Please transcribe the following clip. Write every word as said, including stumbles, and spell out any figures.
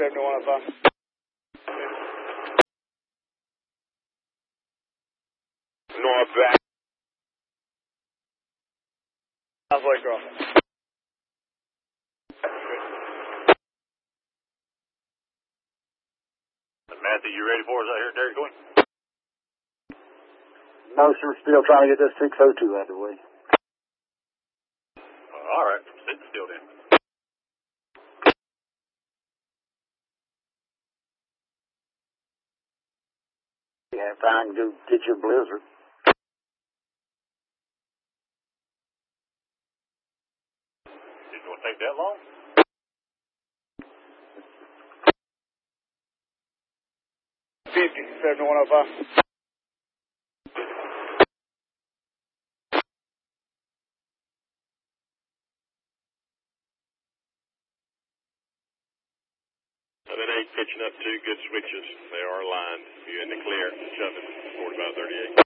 seventy-one oh five. North back. Southway crossing. Matthew, you ready for us out here at Dairy Queen? No, sir. Still trying to get this six oh two out of the way. Uh, all right. Sit still then. Yeah, fine. Go get your blizzard. Didn't want to take that long? fifty, seventy-one oh five. seven eight pitching up two good switches. They are aligned. You in the clear. Shoving. forty-five thirty-eight.